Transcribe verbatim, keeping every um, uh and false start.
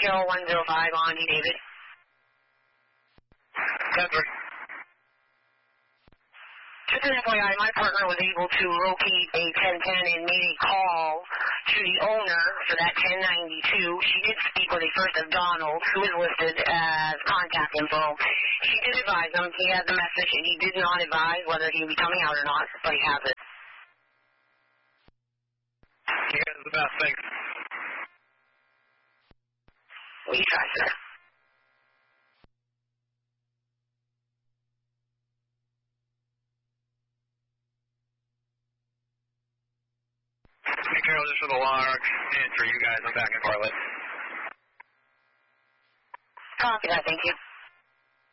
Carol one zero five on D. David. ten three. Just an F Y I, my partner was able to locate a ten ten and made a call to the owner for that ten ninety-two. She did speak with a first of Donald, who is listed as contact info. She did advise him. He had the message, and he did not advise whether he would be coming out or not, but he has it. You guys are the best. Thanks. We try, sir. Hey, Carol, just for the log, and for you guys, I'm back in Bartlett. Copy that, thank you.